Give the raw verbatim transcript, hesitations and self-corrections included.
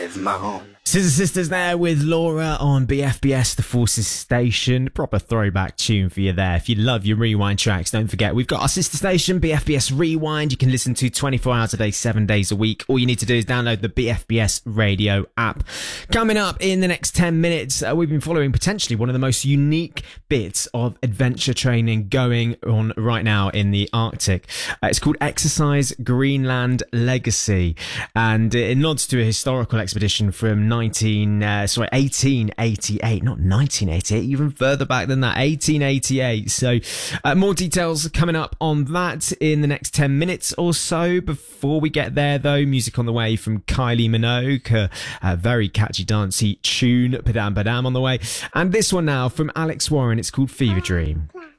with Mom. Scissor Sisters there with Laura on B F B S, the Forces Station. Proper throwback tune for you there. If you love your rewind tracks, don't forget we've got our sister station, B F B S Rewind. You can listen to twenty-four hours a day, seven days a week. All you need to do is download the B F B S radio app. Coming up in the next ten minutes, uh, we've been following potentially one of the most unique bits of adventure training going on right now in the Arctic. Uh, it's called Exercise Greenland Legacy, and it nods to a historical expedition from nineteen, uh, sorry, eighteen eighty-eight, not nineteen eighty-eight, even further back than that, eighteen eighty-eight. So uh, more details coming up on that in the next ten minutes or so. Before we get there though, music on the way from Kylie Minogue, a, a very catchy dancey tune, Padam Padam on the way. And this one now from Alex Warren, it's called Fever Dream.